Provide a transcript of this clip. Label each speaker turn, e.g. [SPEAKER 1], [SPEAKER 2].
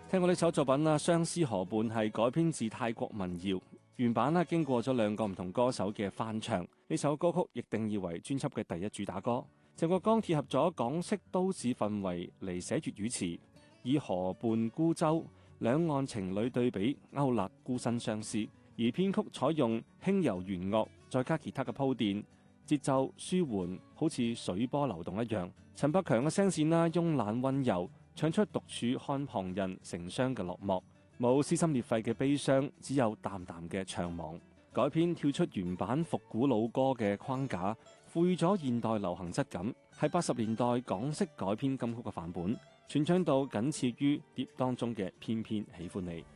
[SPEAKER 1] 聽過呢首作品啦，《相思河畔》係改編自泰國民謠，原版啦經過咗2個唔同歌手嘅翻唱，呢首歌曲亦定義為專輯嘅第1主打歌。鄭國江貼合咗港式都市氛圍嚟寫粵語詞，以河畔孤舟、兩岸情侶對比勾勒孤身相思，而編曲採用輕柔弦樂，再加吉他嘅鋪墊，節奏舒緩，好似水波流動一樣。陳百強嘅聲線啦，慵懶溫柔，唱出獨處看旁人成雙嘅落寞，冇撕心裂肺嘅悲傷，只有淡淡嘅悵惘。改編跳出原版復古老歌嘅框架，賦予咗現代流行質感，係80年代港式改編金曲嘅範本，傳唱到僅次於碟當中嘅偏偏喜歡你。